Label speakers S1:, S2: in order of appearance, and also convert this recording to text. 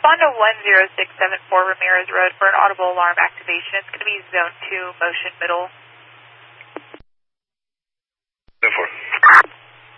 S1: respond to 10674 Ramirez Road for an audible alarm activation. It's going to be zone 2, motion middle.